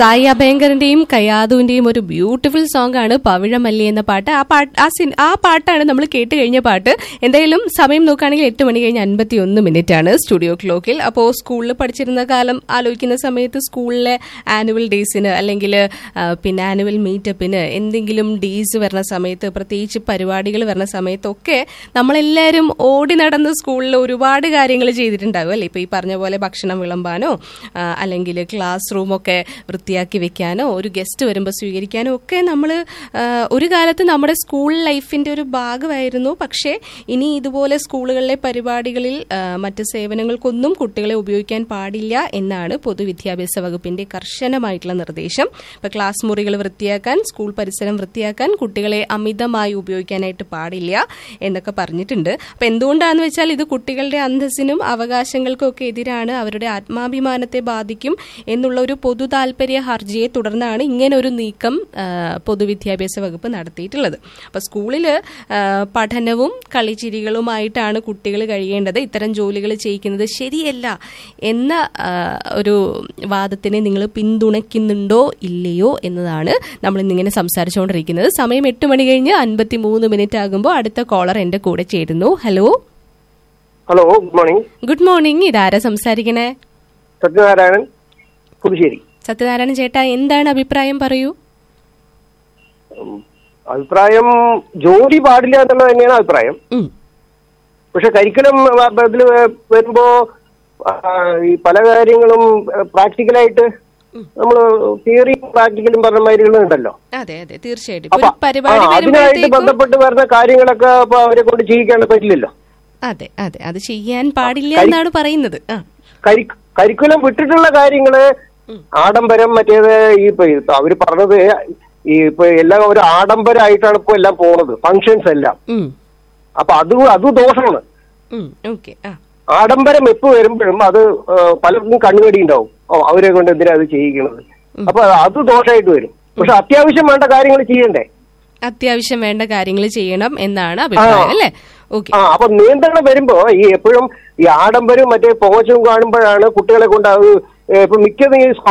സായി അഭയങ്കറിന്റെയും കയാതുവിന്റെയും ഒരു beautiful song ആണ് പവിഴമല്ലി എന്ന പാട്ട്. ആ പാട്ടാണ് നമ്മൾ കേട്ട് കഴിഞ്ഞ പാട്ട്. എന്തായാലും സമയം നോക്കുകയാണെങ്കിൽ 8 മണി കഴിഞ്ഞ് 51 മിനിറ്റ് ആണ് സ്റ്റുഡിയോ ക്ലോക്കിൽ. അപ്പോൾ സ്കൂളിൽ പഠിച്ചിരുന്ന കാലം ആലോചിക്കുന്ന സമയത്ത് സ്കൂളിലെ ആനുവൽ ഡേയ്സിന് അല്ലെങ്കിൽ പിന്നെ ആനുവൽ മീറ്റപ്പിന് എന്തെങ്കിലും ഡേയ്സ് വരുന്ന സമയത്ത്, പ്രത്യേകിച്ച് പരിപാടികൾ വരുന്ന സമയത്തൊക്കെ നമ്മളെല്ലാവരും ഓടി നടന്ന് സ്കൂളിൽ ഒരുപാട് കാര്യങ്ങൾ ചെയ്തിട്ടുണ്ടാകും അല്ലേ? ഇപ്പോൾ ഈ പറഞ്ഞ പോലെ ഭക്ഷണം വിളമ്പാനോ അല്ലെങ്കിൽ ക്ലാസ് റൂമൊക്കെ വൃത്തിയാക്കി വെക്കാനോ ഒരു ഗസ്റ്റ് വരുമ്പോൾ സ്വീകരിക്കാനോ ഒക്കെ നമ്മൾ ഒരു കാലത്ത് നമ്മുടെ സ്കൂൾ ലൈഫിന്റെ ഒരു ഭാഗമായിരുന്നു. പക്ഷേ ഇനി ഇതുപോലെ സ്കൂളുകളിലെ പരിപാടികളിൽ മറ്റ് സേവനങ്ങൾക്കൊന്നും കുട്ടികളെ ഉപയോഗിക്കാൻ പാടില്ല എന്നാണ് പൊതുവിദ്യാഭ്യാസ വകുപ്പിന്റെ കർശനമായിട്ടുള്ള നിർദ്ദേശം. ഇപ്പോൾ ക്ലാസ് മുറികൾ വൃത്തിയാക്കാൻ, സ്കൂൾ പരിസരം വൃത്തിയാക്കാൻ കുട്ടികളെ അമിതമായി ഉപയോഗിക്കാനായിട്ട് പാടില്ല എന്നൊക്കെ പറഞ്ഞിട്ടുണ്ട്. അപ്പം എന്തുകൊണ്ടാണെന്ന് വെച്ചാൽ ഇത് കുട്ടികളുടെ അന്തസ്സിനും അവകാശങ്ങൾക്കും ഒക്കെ എതിരാണ്, അവരുടെ ആത്മാഭിമാനത്തെ ബാധിക്കും എന്നുള്ള ഒരു പൊതു താല്പര്യ ഹർജിയെ തുടർന്നാണ് ഇങ്ങനെ ഒരു നീക്കം പൊതുവിദ്യാഭ്യാസ വകുപ്പ് നടത്തിയിട്ടുള്ളത്. അപ്പോൾ സ്കൂളിൽ പഠനവും കളിച്ചിരികളുമായിട്ടാണ് കുട്ടികൾ കഴിയേണ്ടത്. ഇത്തരം ജോലികൾ ചെയ്യിക്കുന്നത് ശരിയല്ല എന്ന ഒരു വാദത്തിനെ നിങ്ങൾ പിന്തുണയ്ക്കുന്നുണ്ടോ ഇല്ലയോ എന്നതാണ് നമ്മൾ ഇന്നിങ്ങനെ സംസാരിച്ചുകൊണ്ടിരിക്കുന്നത്. സമയം 8 മണി കഴിഞ്ഞ് 53 മിനിറ്റ് ആകുമ്പോൾ അടുത്ത കോളർ എന്റെ കൂടെ ചേരുന്നു. Hello hello, good morning. Good morning. ഇതാരാ സംസാരിക്കണേ? സത്യനാരായണൻ, പുതുശ്ശേരി. സത്യനാരായണൻ ചേട്ടാ, എന്താണ് അഭിപ്രായം? പറയൂ. അഭിപ്രായം ജോലി പാടില്ല എന്നുള്ളത് തന്നെയാണ് അഭിപ്രായം. പക്ഷെ കരിക്കുലം ഇതിൽ വരുമ്പോ ഈ പല കാര്യങ്ങളും പ്രാക്ടിക്കലായിട്ട് നമ്മൾ തിയറിയും പ്രാക്ടിക്കലും പറഞ്ഞ മാതിരികളുണ്ടല്ലോ. അതെ അതെ, തീർച്ചയായിട്ടും. അതിനായിട്ട് ബന്ധപ്പെട്ട് വരുന്ന കാര്യങ്ങളൊക്കെ അപ്പൊ അവരെ കൊണ്ട് ചെയ്യിക്കാൻ പറ്റില്ലല്ലോ. അതെ അതെ, അത് ചെയ്യാൻ പാടില്ല എന്നാണ് പറയുന്നത്. കരിക്കുലം വിട്ടിട്ടുള്ള കാര്യങ്ങള് ആഡംബരം, മറ്റേത് ഈ അവര് പറഞ്ഞത് ഈ ഇപ്പൊ എല്ലാം ഒരു ആഡംബരമായിട്ടാണ് ഇപ്പൊ എല്ലാം പോണത്, ഫങ്ഷൻസ് എല്ലാം. അപ്പൊ അത് ദോഷമാണ്. ആഡംബരം എപ്പോ വരുമ്പോഴും അത് പലർക്കും കണ്ണുകടി ഉണ്ടാവും, അവരെ കൊണ്ട് എന്തിനാ അത് ചെയ്യിക്കണത്. അപ്പൊ അത് ദോഷമായിട്ട് വരും. പക്ഷെ അത്യാവശ്യം വേണ്ട കാര്യങ്ങൾ ചെയ്യണ്ടേ? അത്യാവശ്യം വേണ്ട കാര്യങ്ങൾ ചെയ്യണം എന്നാണ് അഭിപ്രായം അല്ലേ? അപ്പൊ നിയന്ത്രണം വരുമ്പോ ഈ എപ്പോഴും ഈ ആഡംബരവും മറ്റേ പോച്ചവും കാണുമ്പോഴാണ് കുട്ടികളെ കൊണ്ട് അത് ഇപ്പൊ മിക്കതും